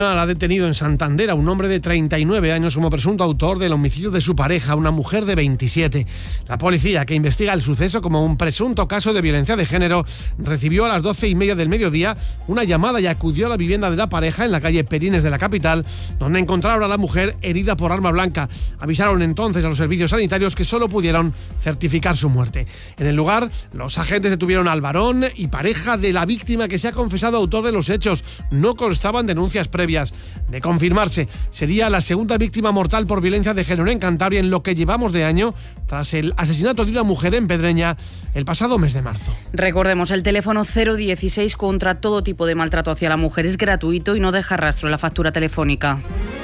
Ha detenido en Santander a un hombre de 39 años como presunto autor del homicidio de su pareja, una mujer de 27. La policía, que investiga el suceso como un presunto caso de violencia de género, recibió a las 12:30 del mediodía una llamada y acudió a la vivienda de la pareja en la calle Perines de la capital, donde encontraron a la mujer herida por arma blanca. Avisaron entonces a los servicios sanitarios, que solo pudieron certificar su muerte. En el lugar, los agentes detuvieron al varón y pareja de la víctima, que se ha confesado autor de los hechos. No constaban denuncias previas. De confirmarse, sería la segunda víctima mortal por violencia de género en Cantabria en lo que llevamos de año, tras el asesinato de una mujer en Pedreña el pasado mes de marzo. Recordemos, el teléfono 016 contra todo tipo de maltrato hacia la mujer es gratuito y no deja rastro en la factura telefónica.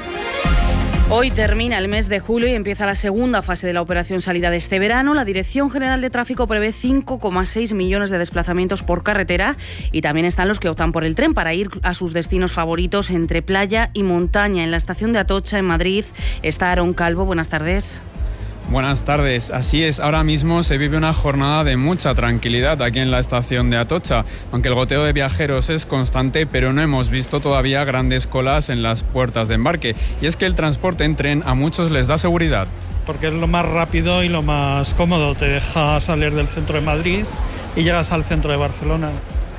Hoy termina el mes de julio y empieza la segunda fase de la operación salida de este verano. La Dirección General de Tráfico prevé 5,6 millones de desplazamientos por carretera, y también están los que optan por el tren para ir a sus destinos favoritos entre playa y montaña. En la estación de Atocha, en Madrid, está Aaron Calvo. Buenas tardes. Buenas tardes, así es, ahora mismo se vive una jornada de mucha tranquilidad aquí en la estación de Atocha, aunque el goteo de viajeros es constante, pero no hemos visto todavía grandes colas en las puertas de embarque, y es que el transporte en tren a muchos les da seguridad. Porque es lo más rápido y lo más cómodo, te deja salir del centro de Madrid y llegas al centro de Barcelona.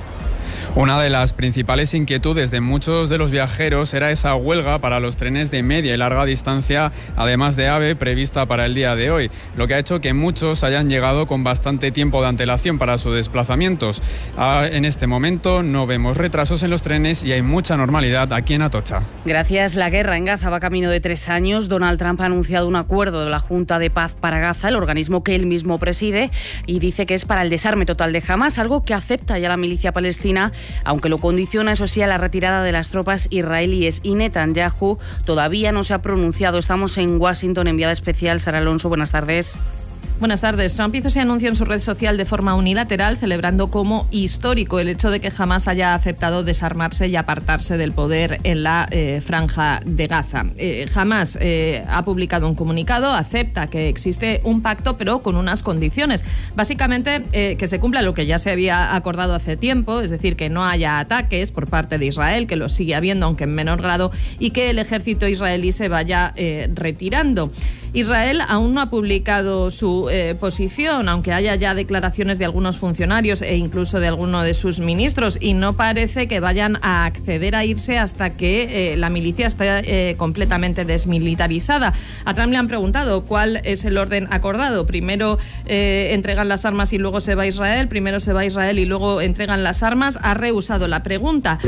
Una de las principales inquietudes de muchos de los viajeros era esa huelga para los trenes de media y larga distancia, además de AVE, prevista para el día de hoy, lo que ha hecho que muchos hayan llegado con bastante tiempo de antelación para sus desplazamientos. En este momento no vemos retrasos en los trenes y hay mucha normalidad aquí en Atocha. Gracias. La guerra en Gaza va camino de 3 años. Donald Trump ha anunciado un acuerdo de la Junta de Paz para Gaza, el organismo que él mismo preside, y dice que es para el desarme total de Hamás, algo que acepta ya la milicia palestina, aunque lo condiciona, eso sí, a la retirada de las tropas israelíes. Y Netanyahu todavía no se ha pronunciado. Estamos en Washington, enviada especial Sara Alonso. Buenas tardes. Buenas tardes. Trump hizo ese anuncio en su red social de forma unilateral, celebrando como histórico el hecho de que jamás haya aceptado desarmarse y apartarse del poder en la franja de Gaza. Jamás ha publicado un comunicado, acepta que existe un pacto, pero con unas condiciones. Básicamente, que se cumpla lo que ya se había acordado hace tiempo, es decir, que no haya ataques por parte de Israel, que lo sigue habiendo, aunque en menor grado, y que el ejército israelí se vaya retirando. Israel aún no ha publicado su posición, aunque haya ya declaraciones de algunos funcionarios e incluso de alguno de sus ministros, y no parece que vayan a acceder a irse hasta que la milicia esté completamente desmilitarizada. A Trump le han preguntado cuál es el orden acordado. Primero entregan las armas y luego se va a Israel, primero se va a Israel y luego entregan las armas. Ha rehusado la pregunta.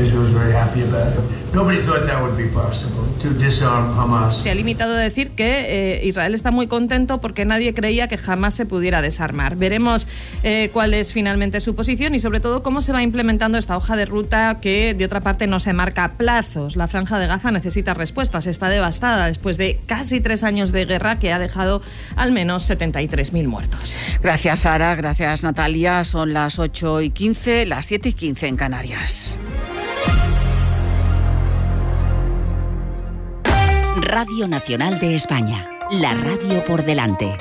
Se ha limitado a decir que Israel está muy contento porque nadie creía que jamás se pudiera desarmar. Veremos cuál es finalmente su posición y sobre todo cómo se va implementando esta hoja de ruta que de otra parte no se marca plazos. La franja de Gaza necesita respuestas, está devastada después de casi 3 años de guerra que ha dejado al menos 73.000 muertos. Gracias, Sara, gracias, Natalia. Son las 8:15, las 7:15 en Canarias. Radio Nacional de España, la radio por delante.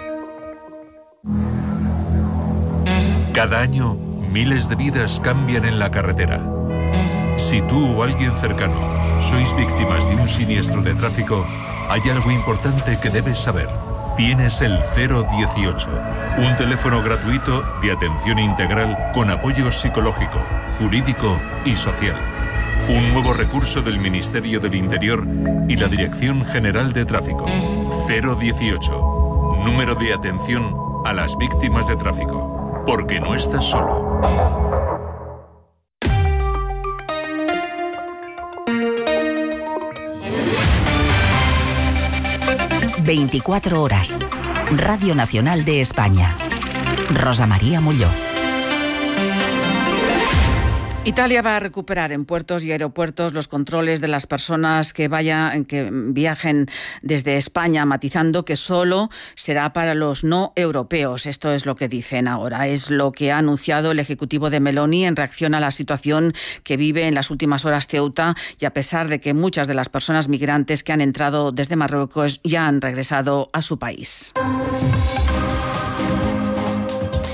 Cada año, miles de vidas cambian en la carretera. Si tú o alguien cercano sois víctimas de un siniestro de tráfico, hay algo importante que debes saber. Tienes el 018, un teléfono gratuito de atención integral con apoyo psicológico, jurídico y social. Un nuevo recurso del Ministerio del Interior y la Dirección General de Tráfico. 018, número de atención a las víctimas de tráfico. Porque no estás solo. 24 horas. Radio Nacional de España. Rosa María Molló. Italia va a recuperar en puertos y aeropuertos los controles de las personas que viajen desde España, matizando que solo será para los no europeos. Esto es lo que dicen ahora. Es lo que ha anunciado el Ejecutivo de Meloni en reacción a la situación que vive en las últimas horas Ceuta, y a pesar de que muchas de las personas migrantes que han entrado desde Marruecos ya han regresado a su país.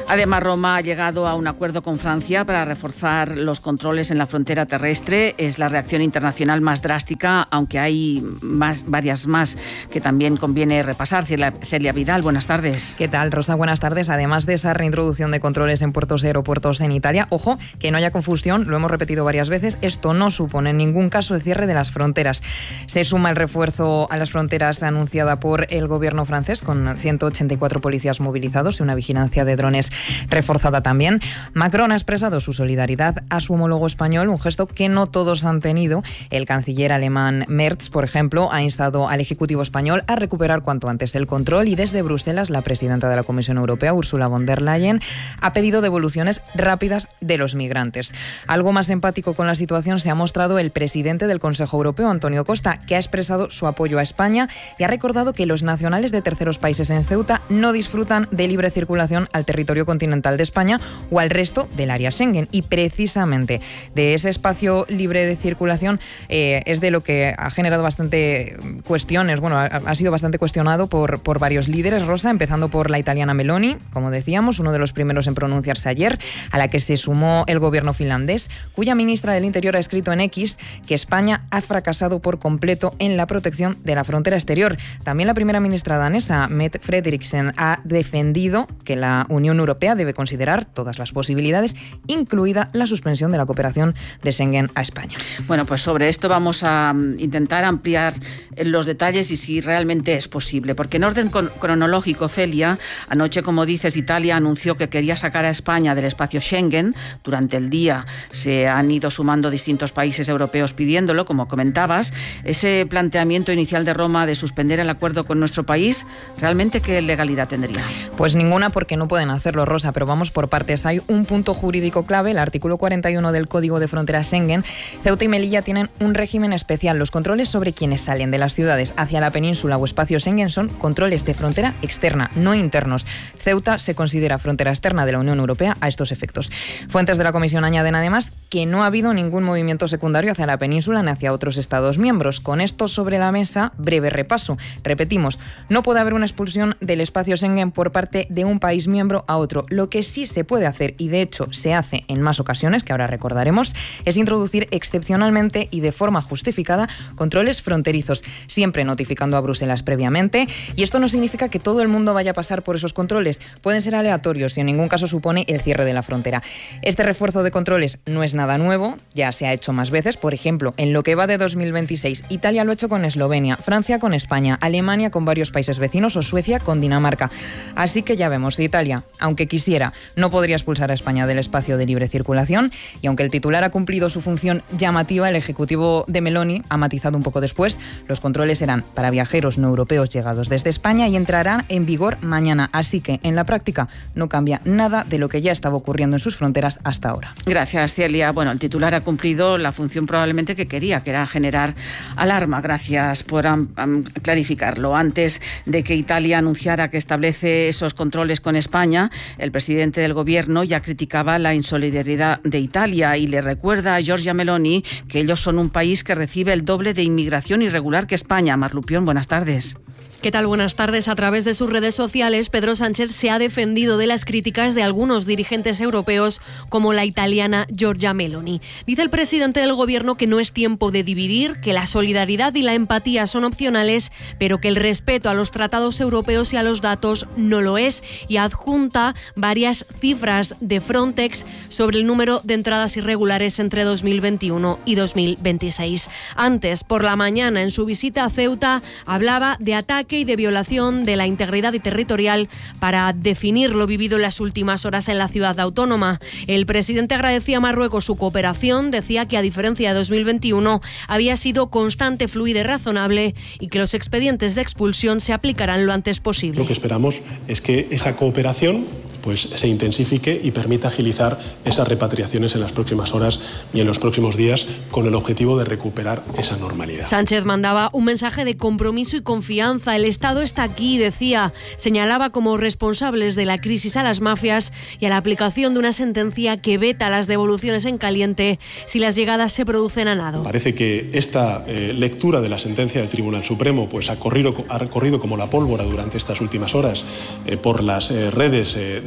Además, Roma ha llegado a un acuerdo con Francia para reforzar los controles en la frontera terrestre. Es la reacción internacional más drástica, aunque hay varias más que también conviene repasar. Celia Vidal, buenas tardes. ¿Qué tal, Rosa? Buenas tardes. Además de esa reintroducción de controles en puertos y aeropuertos en Italia, ojo, que no haya confusión, lo hemos repetido varias veces, esto no supone en ningún caso el cierre de las fronteras. Se suma el refuerzo a las fronteras anunciada por el gobierno francés, con 184 policías movilizados y una vigilancia de drones reforzada también. Macron ha expresado su solidaridad a su homólogo español, un gesto que no todos han tenido. El canciller alemán Merz, por ejemplo, ha instado al Ejecutivo español a recuperar cuanto antes el control, y desde Bruselas la presidenta de la Comisión Europea, Ursula von der Leyen, ha pedido devoluciones rápidas de los migrantes. Algo más empático con la situación se ha mostrado el presidente del Consejo Europeo, Antonio Costa, que ha expresado su apoyo a España y ha recordado que los nacionales de terceros países en Ceuta no disfrutan de libre circulación al territorio continental de España o al resto del área Schengen, y precisamente de ese espacio libre de circulación es de lo que ha generado bastante cuestiones. Bueno, ha sido bastante cuestionado por varios líderes, Rosa, empezando por la italiana Meloni, como decíamos, uno de los primeros en pronunciarse ayer, a la que se sumó el gobierno finlandés, cuya ministra del Interior ha escrito en X que España ha fracasado por completo en la protección de la frontera exterior. También la primera ministra danesa, Mette Frederiksen, ha defendido que la Unión Europea debe considerar todas las posibilidades, incluida la suspensión de la cooperación de Schengen a España. Bueno, pues sobre esto vamos a intentar ampliar los detalles y si realmente es posible, porque en orden cronológico, Celia, anoche, como dices, Italia anunció que quería sacar a España del espacio Schengen. Durante el día se han ido sumando distintos países europeos pidiéndolo, como comentabas. Ese planteamiento inicial de Roma de suspender el acuerdo con nuestro país, ¿realmente qué legalidad tendría? Pues ninguna, porque no pueden hacerlo, Rosa, pero vamos por partes. Hay un punto jurídico clave, el artículo 41 del Código de Fronteras Schengen. Ceuta y Melilla tienen un régimen especial. Los controles sobre quienes salen de las ciudades hacia la península o espacio Schengen son controles de frontera externa, no internos. Ceuta se considera frontera externa de la Unión Europea a estos efectos. Fuentes de la Comisión añaden además que no ha habido ningún movimiento secundario hacia la península ni hacia otros Estados miembros. Con esto sobre la mesa, breve repaso. Repetimos, no puede haber una expulsión del espacio Schengen por parte de un país miembro a otro. Lo que sí se puede hacer, y de hecho se hace en más ocasiones, que ahora recordaremos, es introducir excepcionalmente y de forma justificada controles fronterizos, siempre notificando a Bruselas previamente. Y esto no significa que todo el mundo vaya a pasar por esos controles. Pueden ser aleatorios y en ningún caso supone el cierre de la frontera. Este refuerzo de controles no es nada nuevo, ya se ha hecho más veces. Por ejemplo, en lo que va de 2026, Italia lo ha hecho con Eslovenia, Francia con España, Alemania con varios países vecinos o Suecia con Dinamarca. Así que ya vemos, Italia, aunque quisiera, no podría expulsar a España del espacio de libre circulación, y aunque el titular ha cumplido su función llamativa, el ejecutivo de Meloni ha matizado un poco después. Los controles serán para viajeros no europeos llegados desde España y entrarán en vigor mañana. Así que, en la práctica, no cambia nada de lo que ya estaba ocurriendo en sus fronteras hasta ahora. Gracias, Celia. Bueno, el titular ha cumplido la función probablemente que quería, que era generar alarma. Gracias por clarificarlo. Antes de que Italia anunciara que establece esos controles con España, el presidente del gobierno ya criticaba la insolidaridad de Italia y le recuerda a Giorgia Meloni que ellos son un país que recibe el doble de inmigración irregular que España. Mar Lupión, buenas tardes. ¿Qué tal? Buenas tardes. A través de sus redes sociales, Pedro Sánchez se ha defendido de las críticas de algunos dirigentes europeos, como la italiana Giorgia Meloni. Dice el presidente del gobierno que no es tiempo de dividir, que la solidaridad y la empatía son opcionales, pero que el respeto a los tratados europeos y a los datos no lo es, y adjunta varias cifras de Frontex sobre el número de entradas irregulares entre 2021 y 2026. Antes, por la mañana, en su visita a Ceuta, hablaba de ataque y de violación de la integridad territorial para definir lo vivido en las últimas horas en la ciudad autónoma. El presidente agradecía a Marruecos su cooperación, decía que a diferencia de 2021 había sido constante, fluida y razonable y que los expedientes de expulsión se aplicarán lo antes posible. Lo que esperamos es que esa cooperación se intensifique y permita agilizar esas repatriaciones en las próximas horas y en los próximos días, con el objetivo de recuperar esa normalidad. Sánchez mandaba un mensaje de compromiso y confianza. El Estado está aquí, decía. Señalaba como responsables de la crisis a las mafias y a la aplicación de una sentencia que veta las devoluciones en caliente si las llegadas se producen a nado. Parece que esta lectura de la sentencia del Tribunal Supremo ha corrido como la pólvora durante estas últimas horas por las redes de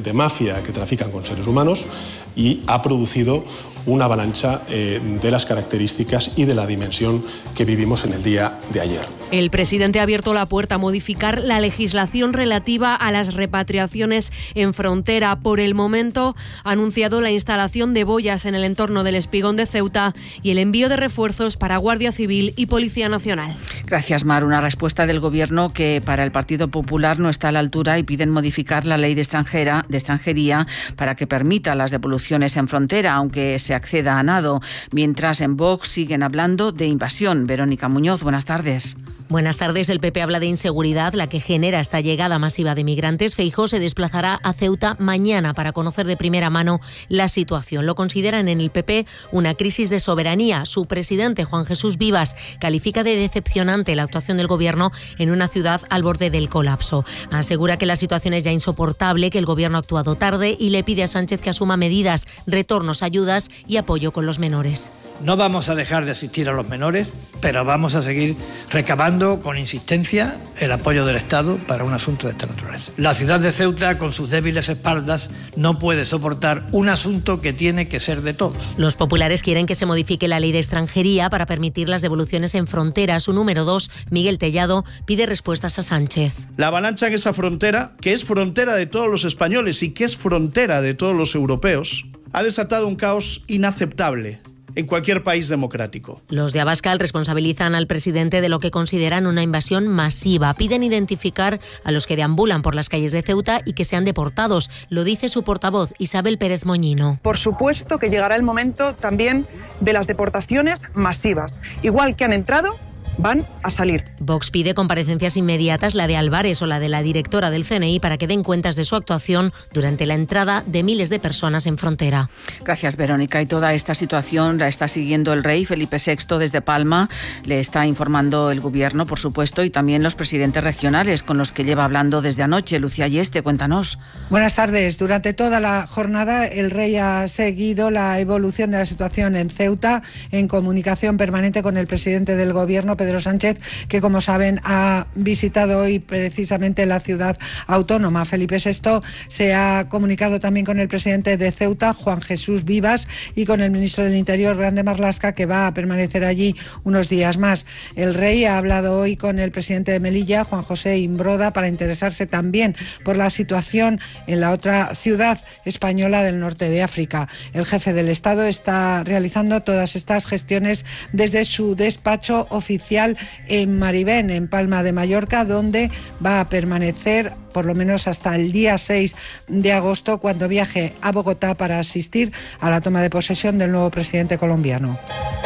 de mafia que trafican con seres humanos y ha producido una avalancha de las características y de la dimensión que vivimos en el día de ayer. El presidente ha abierto la puerta a modificar la legislación relativa a las repatriaciones en frontera. Por el momento ha anunciado la instalación de boyas en el entorno del Espigón de Ceuta y el envío de refuerzos para Guardia Civil y Policía Nacional. Gracias, Mar. Una respuesta del Gobierno que para el Partido Popular no está a la altura y piden modificar la ley de extranjería para que permita las devoluciones en frontera, aunque se acceda a nado. Mientras en Vox siguen hablando de invasión. Verónica Muñoz, buenas tardes. Buenas tardes. El PP habla de inseguridad, la que genera esta llegada masiva de migrantes. Feijóo se desplazará a Ceuta mañana para conocer de primera mano la situación. Lo consideran en el PP una crisis de soberanía. Su presidente, Juan Jesús Vivas, califica de decepcionante la actuación del Gobierno en una ciudad al borde del colapso. Asegura que la situación es ya insoportable, que el Gobierno ha actuado tarde y le pide a Sánchez que asuma medidas, retornos, ayudas y apoyo con los menores. No vamos a dejar de asistir a los menores, pero vamos a seguir recabando con insistencia el apoyo del Estado para un asunto de esta naturaleza. La ciudad de Ceuta, con sus débiles espaldas, no puede soportar un asunto que tiene que ser de todos. Los populares quieren que se modifique la ley de extranjería para permitir las devoluciones en frontera. Su número 2, Miguel Tellado, pide respuestas a Sánchez. La avalancha en esa frontera, que es frontera de todos los españoles y que es frontera de todos los europeos, ha desatado un caos inaceptable en cualquier país democrático. Los de Abascal responsabilizan al presidente de lo que consideran una invasión masiva. Piden identificar a los que deambulan por las calles de Ceuta y que sean deportados. Lo dice su portavoz, Isabel Pérez Moñino. Por supuesto que llegará el momento también de las deportaciones masivas. Igual que han entrado, van a salir. Vox pide comparecencias inmediatas, la de Álvarez o la de la directora del CNI, para que den cuentas de su actuación durante la entrada de miles de personas en frontera. Gracias, Verónica. Y toda esta situación la está siguiendo el rey Felipe VI desde Palma. Le está informando el Gobierno, por supuesto, y también los presidentes regionales con los que lleva hablando desde anoche. Lucía Yeste, cuéntanos. Buenas tardes. Durante toda la jornada el rey ha seguido la evolución de la situación en Ceuta en comunicación permanente con el presidente del Gobierno, Pedro Sánchez, que como saben ha visitado hoy precisamente la ciudad autónoma. Felipe VI se ha comunicado también con el presidente de Ceuta, Juan Jesús Vivas, y con el ministro del Interior, Grande Marlaska, que va a permanecer allí unos días más. El rey ha hablado hoy con el presidente de Melilla, Juan José Imbroda, para interesarse también por la situación en la otra ciudad española del norte de África. El jefe del Estado está realizando todas estas gestiones desde su despacho oficial en Maribén, en Palma de Mallorca, donde va a permanecer por lo menos hasta el día 6 de agosto, cuando viaje a Bogotá para asistir a la toma de posesión del nuevo presidente colombiano.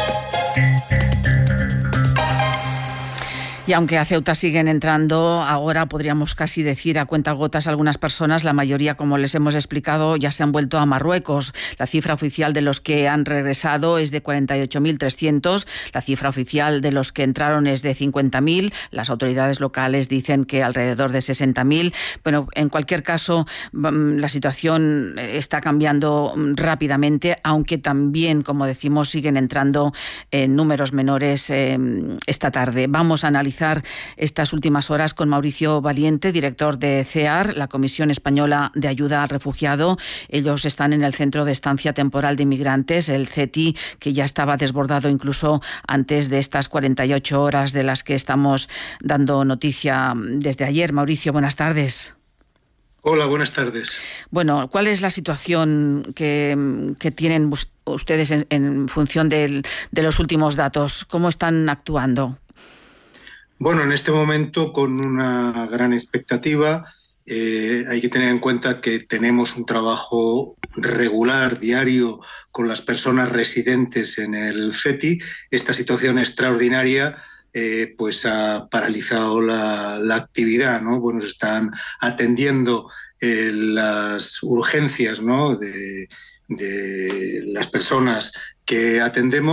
Y aunque a Ceuta siguen entrando, ahora podríamos casi decir a cuentagotas algunas personas, la mayoría, como les hemos explicado, ya se han vuelto a Marruecos. La cifra oficial de los que han regresado es de 48.300, la cifra oficial de los que entraron es de 50.000, las autoridades locales dicen que alrededor de 60.000. Bueno, en cualquier caso, la situación está cambiando rápidamente, aunque también, como decimos, siguen entrando en números menores esta tarde. Vamos a analizar estas últimas horas con Mauricio Valiente, director de CEAR, la Comisión Española de Ayuda al Refugiado. Ellos están en el Centro de Estancia Temporal de Inmigrantes, el CETI, que ya estaba desbordado incluso antes de estas 48 horas de las que estamos dando noticia desde ayer. Mauricio, buenas tardes. Hola, buenas tardes. Bueno, ¿cuál es la situación que tienen ustedes en función de los últimos datos? ¿Cómo están actuando? Bueno, en este momento con una gran expectativa. Hay que tener en cuenta que tenemos un trabajo regular, diario, con las personas residentes en el CETI. Esta situación extraordinaria pues ha paralizado la actividad, ¿no? Bueno, se están atendiendo las urgencias, ¿no?, de las personas que atendemos,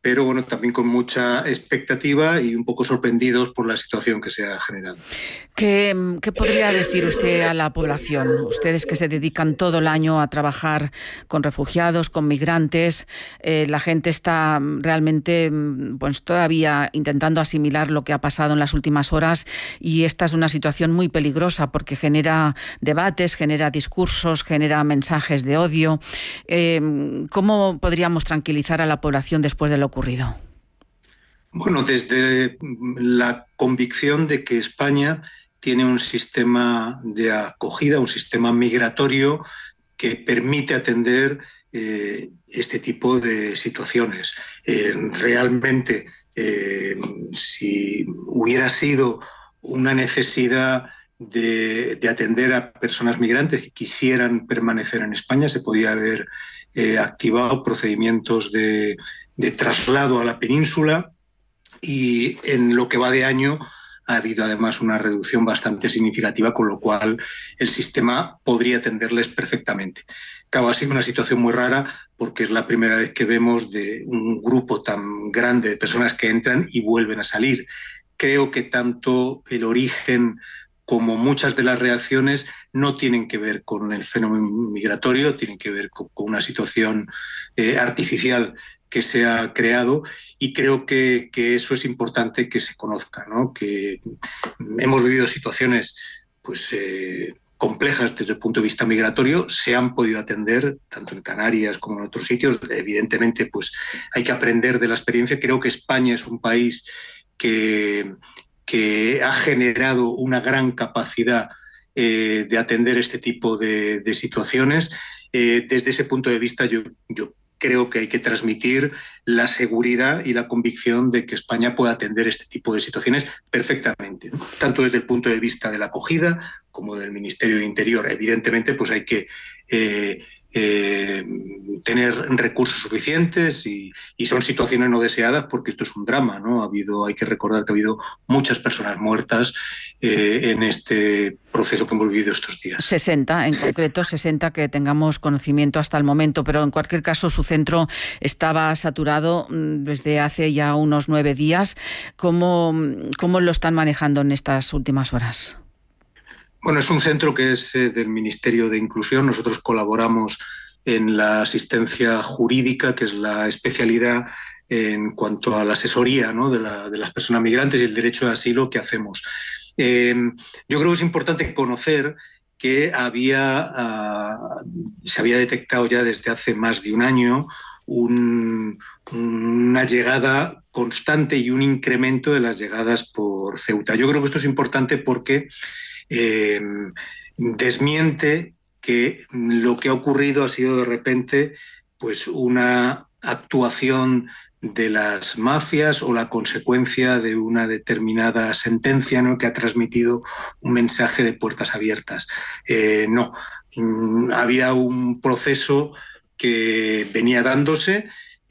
pero bueno, también con mucha expectativa y un poco sorprendidos por la situación que se ha generado. ¿Qué podría decir usted a la población? Ustedes que se dedican todo el año a trabajar con refugiados, con migrantes, la gente está realmente pues todavía intentando asimilar lo que ha pasado en las últimas horas, y esta es una situación muy peligrosa porque genera debates, genera discursos, genera mensajes de odio. ¿Cómo podríamos tranquilizar a la población después de lo ocurrido? Bueno, desde la convicción de que España tiene un sistema de acogida, un sistema migratorio que permite atender este tipo de situaciones. Realmente, si hubiera sido una necesidad de atender a personas migrantes que quisieran permanecer en España, se podía haber activado procedimientos de traslado a la península, y en lo que va de año ha habido además una reducción bastante significativa, con lo cual el sistema podría atenderles perfectamente. Claro, ha sido una situación muy rara porque es la primera vez que vemos de un grupo tan grande de personas que entran y vuelven a salir. Creo que tanto el origen como muchas de las reacciones no tienen que ver con el fenómeno migratorio, tienen que ver con una situación artificial que se ha creado, y creo que eso es importante que se conozca, ¿no? Que hemos vivido situaciones pues complejas desde el punto de vista migratorio, se han podido atender tanto en Canarias como en otros sitios. Evidentemente pues hay que aprender de la experiencia. Creo que España es un país que ha generado una gran capacidad de atender este tipo de situaciones. Desde ese punto de vista yo creo que hay que transmitir la seguridad y la convicción de que España puede atender este tipo de situaciones perfectamente, ¿no? Tanto desde el punto de vista de la acogida como del Ministerio del Interior. Evidentemente, pues hay que tener recursos suficientes, y son situaciones no deseadas porque esto es un drama, ¿no? Hay que recordar que ha habido muchas personas muertas en este proceso que hemos vivido estos días. 60, en concreto 60 que tengamos conocimiento hasta el momento, pero en cualquier caso su centro estaba saturado desde hace ya unos 9 días. ¿Cómo lo están manejando en estas últimas horas? Bueno, es un centro que es del Ministerio de Inclusión. Nosotros colaboramos en la asistencia jurídica, que es la especialidad en cuanto a la asesoría, ¿no? de las personas migrantes y el derecho de asilo que hacemos. Yo creo que es importante conocer que se había detectado ya desde hace más de un año una llegada constante y un incremento de las llegadas por Ceuta. Yo creo que esto es importante porque desmiente que lo que ha ocurrido ha sido de repente pues una actuación de las mafias o la consecuencia de una determinada sentencia, ¿no?, que ha transmitido un mensaje de puertas abiertas. No, había un proceso que venía dándose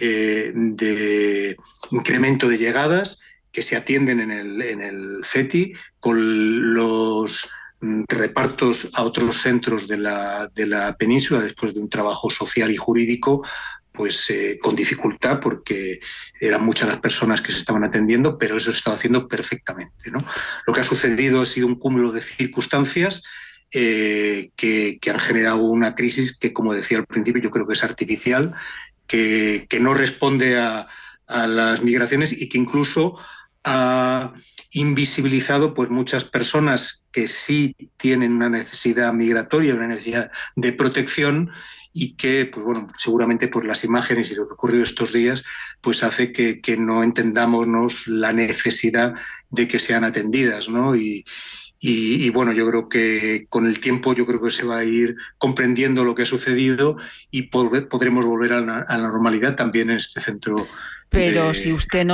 de incremento de llegadas que se atienden en el CETI, con los repartos a otros centros de la península después de un trabajo social y jurídico pues con dificultad, porque eran muchas las personas que se estaban atendiendo, pero eso se estaba haciendo perfectamente, ¿no? Lo que ha sucedido ha sido un cúmulo de circunstancias que han generado una crisis que, como decía al principio, yo creo que es artificial, que no responde a las migraciones y que incluso ha invisibilizado pues muchas personas que sí tienen una necesidad migratoria, una necesidad de protección, y que pues bueno, seguramente por las imágenes y lo que ocurrió estos días pues hace que no entendamos la necesidad de que sean atendidas, ¿no? Y bueno, yo creo que con el tiempo yo creo que se va a ir comprendiendo lo que ha sucedido y podremos volver a la normalidad también en este centro. Pero si usted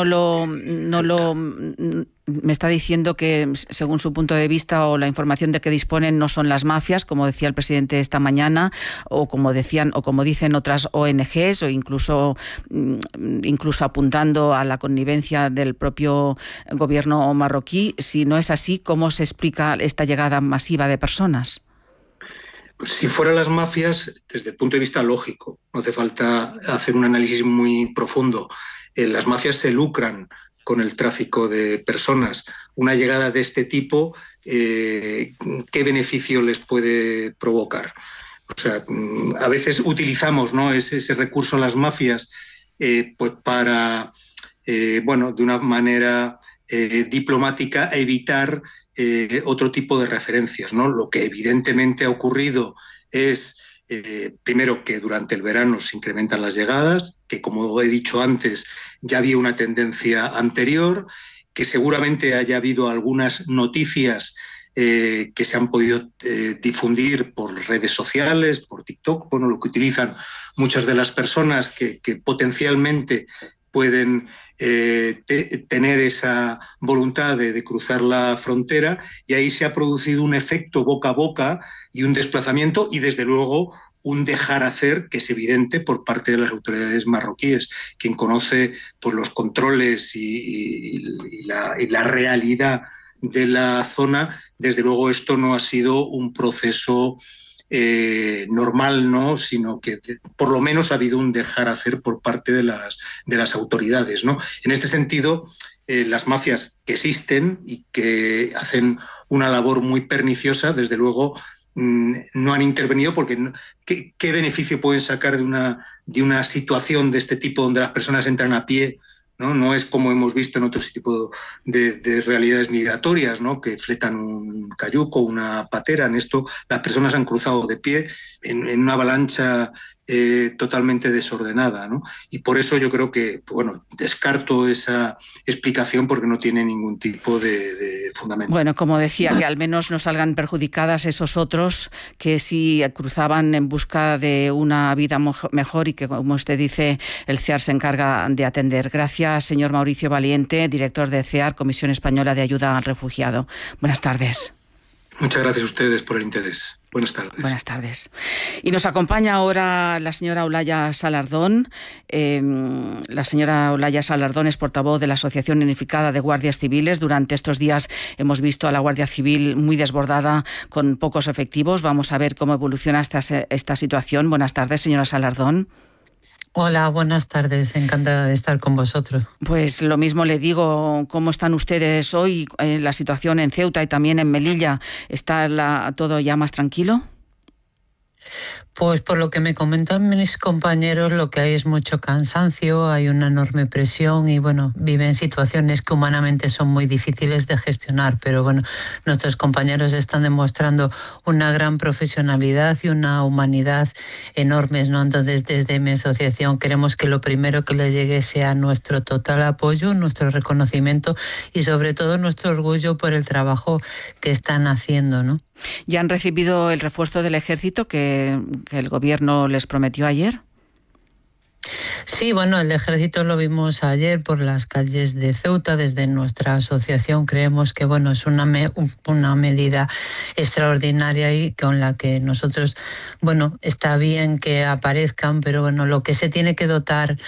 me está diciendo que, según su punto de vista o la información de que disponen, no son las mafias, como decía el presidente esta mañana, o como dicen otras ONGs, o incluso apuntando a la connivencia del propio gobierno marroquí. Si no es así, ¿cómo se explica esta llegada masiva de personas? Si fueran las mafias, desde el punto de vista lógico, no hace falta hacer un análisis muy profundo. las mafias se lucran con el tráfico de personas. Una llegada de este tipo, ¿qué beneficio les puede provocar? O sea, a veces utilizamos, ¿no?, ese recurso a las mafias pues para, de una manera diplomática, evitar otro tipo de referencias, ¿no? Lo que evidentemente ha ocurrido es, primero, que durante el verano se incrementan las llegadas, que, como he dicho antes, ya había una tendencia anterior, que seguramente haya habido algunas noticias que se han podido difundir por redes sociales, por TikTok, lo que utilizan muchas de las personas que potencialmente pueden tener esa voluntad de cruzar la frontera, y ahí se ha producido un efecto boca a boca y un desplazamiento y, desde luego, un dejar hacer que es evidente por parte de las autoridades marroquíes. Quien conoce pues, los controles y la realidad de la zona, desde luego esto no ha sido un proceso normal, ¿no?, sino que por lo menos ha habido un dejar hacer por parte de las autoridades, ¿no? En este sentido, las mafias que existen y que hacen una labor muy perniciosa, desde luego no han intervenido, porque ¿qué beneficio pueden sacar de una situación de este tipo donde las personas entran a pie? No es como hemos visto en otro tipo de realidades migratorias, ¿no?, que fletan un cayuco, una patera. En esto las personas han cruzado de pie en una avalancha totalmente desordenada, ¿no? Y por eso yo creo que, descarto esa explicación, porque no tiene ningún tipo de fundamento. Bueno, como decía, que al menos no salgan perjudicadas esos otros que sí cruzaban en busca de una vida mejor y que, como usted dice, el CEAR se encarga de atender. Gracias, señor Mauricio Valiente, director de CEAR, Comisión Española de Ayuda al Refugiado. Buenas tardes. Muchas gracias a ustedes por el interés. Buenas tardes. Buenas tardes. Y nos acompaña ahora la señora Olaya Salardón. La señora Olaya Salardón es portavoz de la Asociación Unificada de Guardias Civiles. Durante estos días hemos visto a la Guardia Civil muy desbordada, con pocos efectivos. Vamos a ver cómo evoluciona esta situación. Buenas tardes, señora Salardón. Hola, buenas tardes. Encantada de estar con vosotros. Pues lo mismo le digo. ¿Cómo están ustedes hoy? La situación en Ceuta y también en Melilla, ¿está todo ya más tranquilo? Pues por lo que me comentan mis compañeros, lo que hay es mucho cansancio, hay una enorme presión y viven situaciones que humanamente son muy difíciles de gestionar, pero nuestros compañeros están demostrando una gran profesionalidad y una humanidad enormes, ¿no? Entonces, desde mi asociación queremos que lo primero que les llegue sea nuestro total apoyo, nuestro reconocimiento y sobre todo nuestro orgullo por el trabajo que están haciendo, ¿no? ¿Ya han recibido el refuerzo del ejército que el gobierno les prometió ayer? Sí, el ejército lo vimos ayer por las calles de Ceuta. Desde nuestra asociación creemos que es una medida extraordinaria y con la que nosotros, está bien que aparezcan, pero lo que se tiene que dotar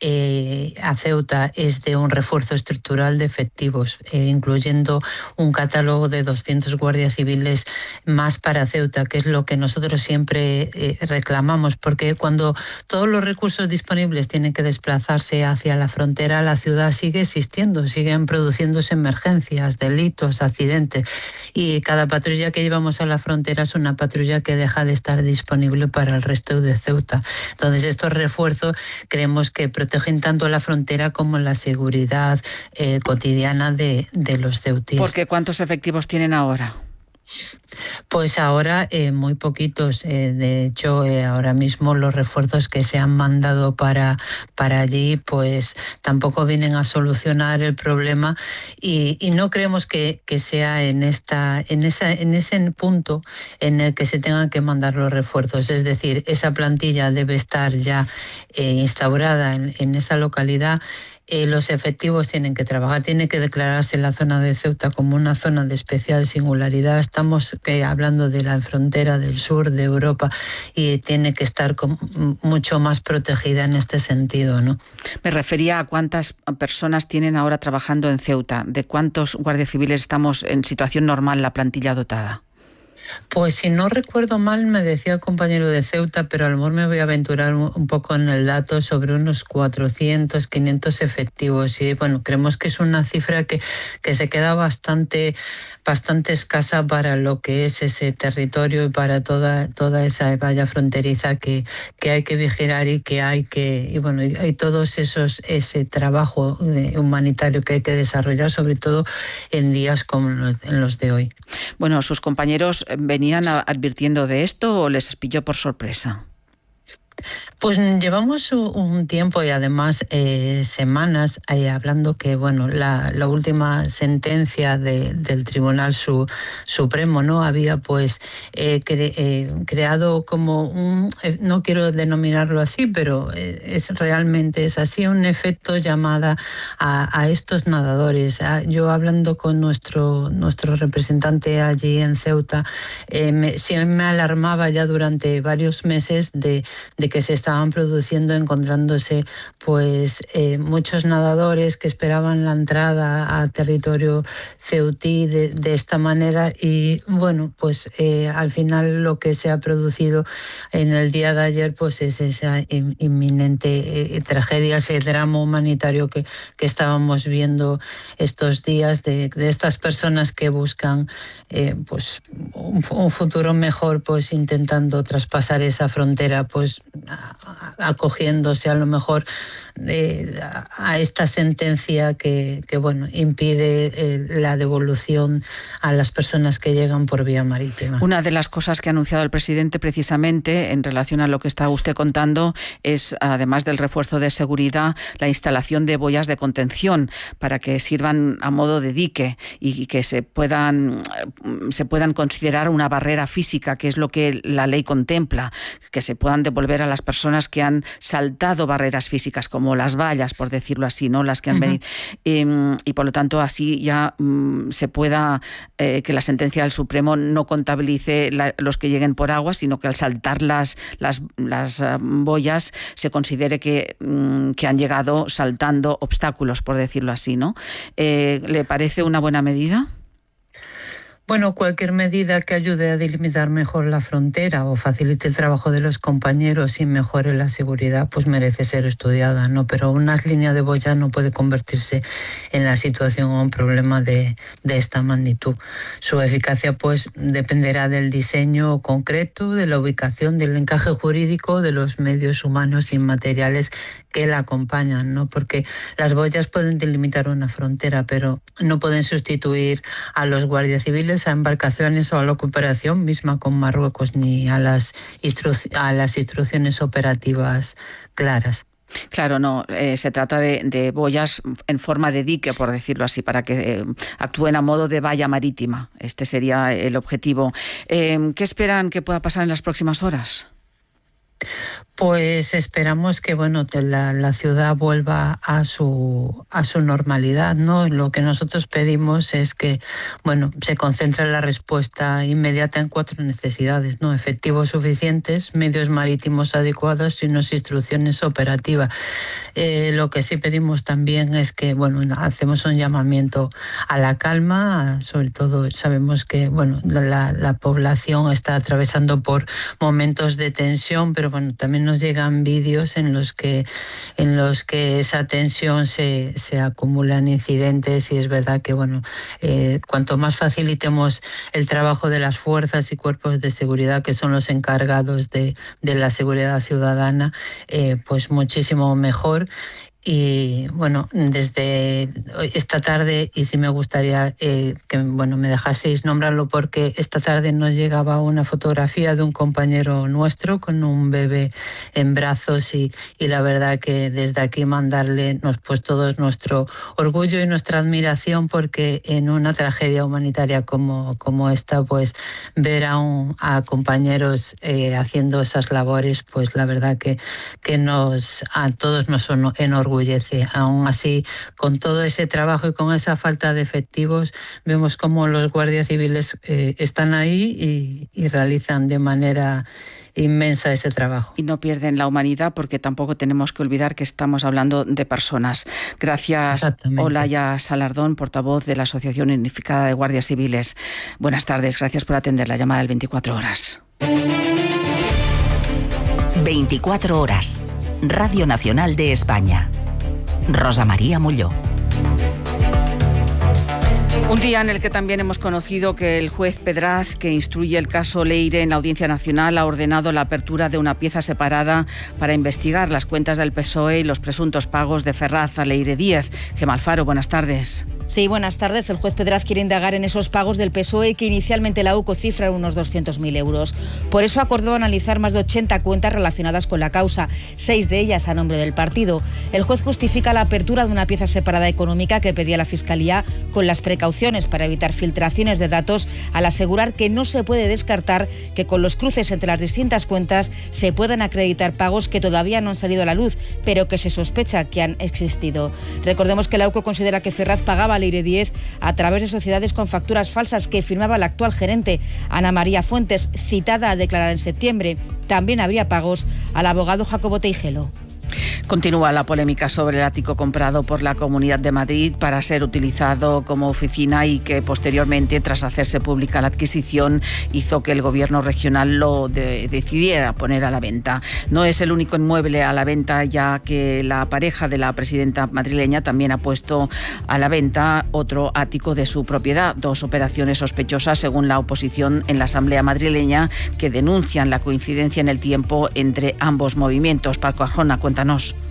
a Ceuta es de un refuerzo estructural de efectivos, incluyendo un catálogo de 200 guardias civiles más para Ceuta, que es lo que nosotros siempre reclamamos, porque cuando todos los recursos disponibles tienen que desplazarse hacia la frontera, la ciudad sigue existiendo, siguen produciéndose emergencias, delitos, accidentes, y cada patrulla que llevamos a la frontera es una patrulla que deja de estar disponible para el resto de Ceuta. Entonces, estos refuerzos creemos que protegen tanto la frontera como la seguridad cotidiana de los ceutíes. ¿Por qué? ¿Cuántos efectivos tienen ahora? Pues ahora muy poquitos. De hecho, ahora mismo los refuerzos que se han mandado para allí pues tampoco vienen a solucionar el problema y no creemos que sea en ese punto en el que se tengan que mandar los refuerzos. Es decir, esa plantilla debe estar ya instaurada en esa localidad. Los efectivos tienen que trabajar, tiene que declararse la zona de Ceuta como una zona de especial singularidad. Estamos hablando de la frontera del sur de Europa y tiene que estar mucho más protegida en este sentido, ¿no? Me refería a cuántas personas tienen ahora trabajando en Ceuta. ¿De cuántos guardias civiles estamos en situación normal la plantilla dotada? Pues si no recuerdo mal, me decía el compañero de Ceuta, pero a lo mejor me voy a aventurar un poco en el dato, sobre unos 400, 500 efectivos. Y bueno, creemos que es una cifra que se queda bastante escasa para lo que es ese territorio y para toda esa valla fronteriza que hay que vigilar y hay todos ese trabajo humanitario que hay que desarrollar, sobre todo en días como en los de hoy. Bueno, ¿sus compañeros venían advirtiendo de esto o les pilló por sorpresa? Pues llevamos un tiempo y además semanas hablando que la última sentencia del Tribunal Supremo no había creado como no quiero denominarlo así, pero realmente es así, un efecto llamada a estos nadadores. Yo hablando con nuestro representante allí en Ceuta, me alarmaba ya durante varios meses de que se estaban produciendo, encontrándose muchos nadadores que esperaban la entrada a territorio ceutí de esta manera y al final lo que se ha producido en el día de ayer es esa inminente tragedia, ese drama humanitario que estábamos viendo estos días de estas personas que buscan un futuro mejor, intentando traspasar esa frontera, acogiéndose a lo mejor a esta sentencia que impide la devolución a las personas que llegan por vía marítima. Una de las cosas que ha anunciado el presidente precisamente en relación a lo que está usted contando es, además del refuerzo de seguridad, la instalación de boyas de contención para que sirvan a modo de dique y que se puedan considerar una barrera física, que es lo que la ley contempla, que se puedan devolver a las personas que han saltado barreras físicas, como las vallas, por decirlo así, ¿no? Las que han venido. Y por lo tanto, así ya se pueda que la sentencia del Supremo no contabilice los que lleguen por agua, sino que al saltar las boyas se considere que han llegado saltando obstáculos, por decirlo así, ¿no? ¿Le parece una buena medida? Bueno, cualquier medida que ayude a delimitar mejor la frontera o facilite el trabajo de los compañeros y mejore la seguridad, merece ser estudiada, ¿no? Pero una línea de boya no puede convertirse en la situación o un problema de esta magnitud. Su eficacia, dependerá del diseño concreto, de la ubicación, del encaje jurídico, de los medios humanos y materiales que la acompañan, ¿no? Porque las boyas pueden delimitar una frontera, pero no pueden sustituir a los guardias civiles, a embarcaciones o a la cooperación misma con Marruecos, ni a las instrucciones operativas claras. Claro, no, se trata de boyas en forma de dique, por decirlo así, para que actúen a modo de valla marítima. Este sería el objetivo. ¿Qué esperan que pueda pasar en las próximas horas? Pues esperamos que la ciudad vuelva a su normalidad, ¿no? Lo que nosotros pedimos es que se concentre la respuesta inmediata en 4 necesidades, ¿no? Efectivos suficientes, medios marítimos adecuados y unas instrucciones operativas. Lo que sí pedimos también es que hacemos un llamamiento a la calma, sobre todo sabemos que la población está atravesando por momentos de tensión, pero también nos llegan vídeos en los que esa tensión se acumulan incidentes, y es verdad que cuanto más facilitemos el trabajo de las fuerzas y cuerpos de seguridad, que son los encargados de la seguridad ciudadana, muchísimo mejor. Y desde esta tarde, y sí me gustaría que me dejaseis nombrarlo, porque esta tarde nos llegaba una fotografía de un compañero nuestro con un bebé en brazos, y la verdad que desde aquí mandarle todos nuestro orgullo y nuestra admiración, porque en una tragedia humanitaria como esta, ver a compañeros haciendo esas labores, la verdad que a todos nos enorgullece enorgullece. Aún así, con todo ese trabajo y con esa falta de efectivos, vemos cómo los guardias civiles están ahí y realizan de manera inmensa ese trabajo. Y no pierden la humanidad, porque tampoco tenemos que olvidar que estamos hablando de personas. Gracias, Olaya Salardón, portavoz de la Asociación Unificada de Guardias Civiles. Buenas tardes, gracias por atender la llamada del 24 horas. 24 horas. Radio Nacional de España. Rosa María Molló. Un día en el que también hemos conocido que el juez Pedraz, que instruye el caso Leire en la Audiencia Nacional, ha ordenado la apertura de una pieza separada para investigar las cuentas del PSOE y los presuntos pagos de Ferraz a Leire Díez. Gemma Alfaro, buenas tardes. Sí, buenas tardes. El juez Pedraz quiere indagar en esos pagos del PSOE que inicialmente la UCO cifra en unos 200.000 euros. Por eso acordó analizar más de 80 cuentas relacionadas con la causa, 6 de ellas a nombre del partido. El juez justifica la apertura de una pieza separada económica que pedía la Fiscalía con las precauciones para evitar filtraciones de datos, al asegurar que no se puede descartar que con los cruces entre las distintas cuentas se puedan acreditar pagos que todavía no han salido a la luz, pero que se sospecha que han existido. Recordemos que la UCO considera que Ferraz pagaba a Leire Díez a través de sociedades con facturas falsas que firmaba la actual gerente, Ana María Fuentes, citada a declarar en septiembre. También habría pagos al abogado Jacobo Teijelo. Continúa la polémica sobre el ático comprado por la Comunidad de Madrid para ser utilizado como oficina y que posteriormente, tras hacerse pública la adquisición, hizo que el gobierno regional lo decidiera poner a la venta. No es el único inmueble a la venta, ya que la pareja de la presidenta madrileña también ha puesto a la venta otro ático de su propiedad. 2 operaciones sospechosas, según la oposición en la Asamblea madrileña, que denuncian la coincidencia en el tiempo entre ambos movimientos. Paco Arjona, cuéntanos.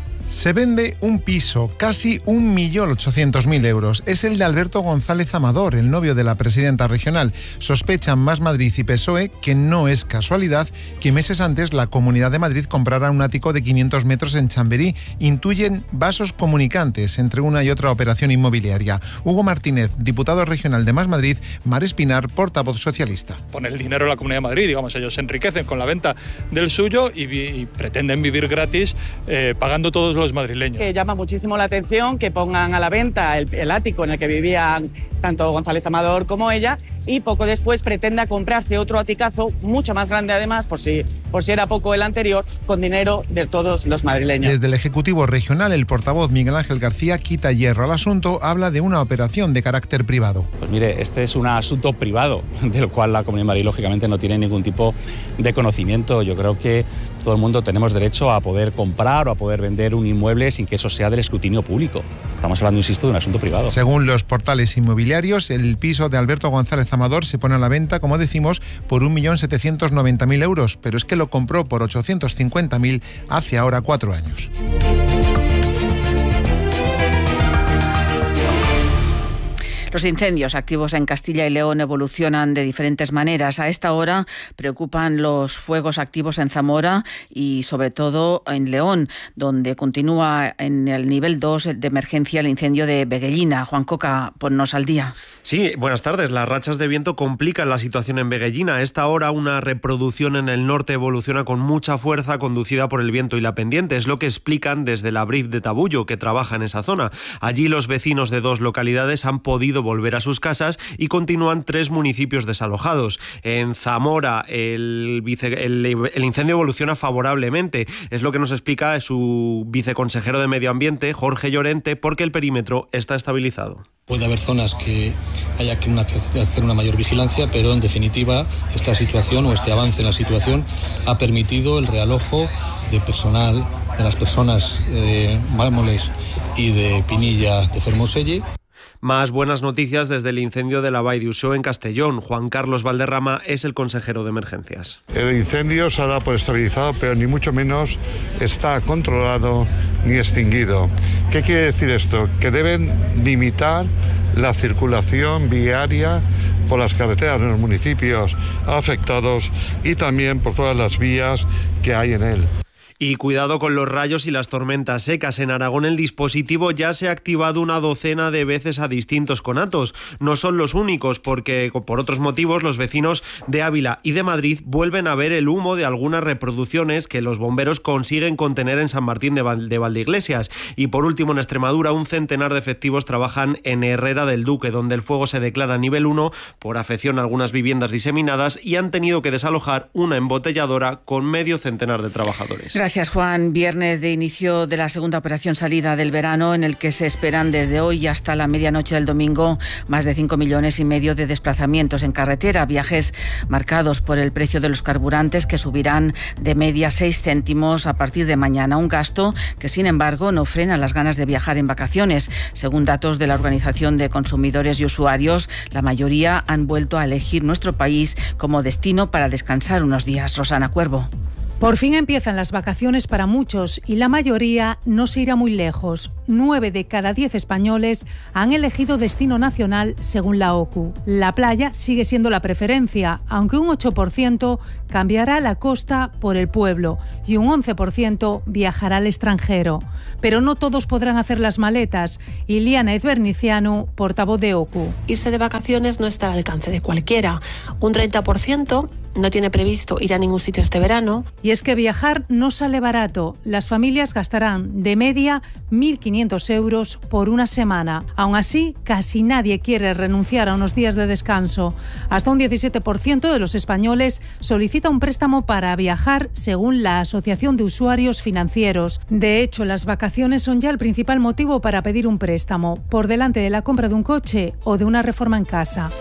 Se vende un piso, casi 1.800.000 euros. Es el de Alberto González Amador, el novio de la presidenta regional. Sospechan Más Madrid y PSOE que no es casualidad que meses antes la Comunidad de Madrid comprara un ático de 500 metros en Chamberí. Intuyen vasos comunicantes entre una y otra operación inmobiliaria. Hugo Martínez, diputado regional de Más Madrid, Mar Espinar, portavoz socialista. Pone el dinero en la Comunidad de Madrid, digamos, ellos se enriquecen con la venta del suyo y pretenden vivir gratis pagando todos los madrileños. Que llama muchísimo la atención que pongan a la venta el ático en el que vivían tanto González Amador como ella, y poco después pretenda comprarse otro aticazo mucho más grande, además, por si era poco el anterior, con dinero de todos los madrileños. Desde el Ejecutivo Regional, el portavoz Miguel Ángel García quita hierro al asunto, habla de una operación de carácter privado. Pues mire, este es un asunto privado, del cual la Comunidad de Madrid lógicamente no tiene ningún tipo de conocimiento. Yo creo que todo el mundo tenemos derecho a poder comprar o a poder vender un inmueble sin que eso sea del escrutinio público. Estamos hablando, insisto, de un asunto privado. Según los portales inmobiliarios, el piso de Alberto González Amador se pone a la venta, como decimos, por 1.790.000 euros, pero es que lo compró por 850.000 hace ahora 4 años. Los incendios activos en Castilla y León evolucionan de diferentes maneras. A esta hora preocupan los fuegos activos en Zamora y sobre todo en León, donde continúa en el nivel 2 de emergencia el incendio de Veguellina. Juan Coca, ponnos al día. Sí, buenas tardes. Las rachas de viento complican la situación en Veguellina. A esta hora una reproducción en el norte evoluciona con mucha fuerza, conducida por el viento y la pendiente. Es lo que explican desde la BRIF de Tabullo, que trabaja en esa zona. Allí los vecinos de 2 localidades han podido volver a sus casas y continúan 3 municipios desalojados. En Zamora el incendio evoluciona favorablemente. Es lo que nos explica su viceconsejero de Medio Ambiente, Jorge Llorente, porque el perímetro está estabilizado. Puede haber zonas que haya que hacer una mayor vigilancia, pero en definitiva esta situación o este avance en la situación ha permitido el realojo de personal de las personas de Mármoles y de Pinilla de Fermoselle. Más buenas noticias desde el incendio de la Vall d'Uixó en Castellón. Juan Carlos Valderrama es el consejero de emergencias. El incendio se ha dado por estabilizado, pero ni mucho menos está controlado ni extinguido. ¿Qué quiere decir esto? Que deben limitar la circulación viaria por las carreteras de los municipios afectados y también por todas las vías que hay en él. Y cuidado con los rayos y las tormentas secas. En Aragón el dispositivo ya se ha activado una docena de veces a distintos conatos. No son los únicos, porque por otros motivos los vecinos de Ávila y de Madrid vuelven a ver el humo de algunas reproducciones que los bomberos consiguen contener en San Martín de Valdeiglesias. Y por último, en Extremadura, un centenar de efectivos trabajan en Herrera del Duque, donde el fuego se declara nivel 1 por afección a algunas viviendas diseminadas y han tenido que desalojar una embotelladora con medio centenar de trabajadores. Gracias, Juan. Viernes de inicio de la segunda operación salida del verano, en el que se esperan desde hoy hasta la medianoche del domingo más de 5,5 millones de desplazamientos en carretera, viajes marcados por el precio de los carburantes, que subirán de media 6 céntimos a partir de mañana, un gasto que sin embargo no frena las ganas de viajar en vacaciones. Según datos de la Organización de Consumidores y Usuarios, la mayoría han vuelto a elegir nuestro país como destino para descansar unos días. Rosana Cuervo. Por fin empiezan las vacaciones para muchos y la mayoría no se irá muy lejos. 9 de cada 10 españoles han elegido destino nacional según la OCU. La playa sigue siendo la preferencia, aunque un 8% cambiará la costa por el pueblo y un 11% viajará al extranjero. Pero no todos podrán hacer las maletas. Iliana Ezberniciano, portavoz de OCU. Irse de vacaciones no está al alcance de cualquiera. Un 30% no tiene previsto ir a ningún sitio este verano. Y es que viajar no sale barato. Las familias gastarán de media 1.500 euros por una semana. Aún así, casi nadie quiere renunciar a unos días de descanso. Hasta un 17% de los españoles solicita un préstamo para viajar, según la Asociación de Usuarios Financieros. De hecho, las vacaciones son ya el principal motivo para pedir un préstamo, por delante de la compra de un coche o de una reforma en casa.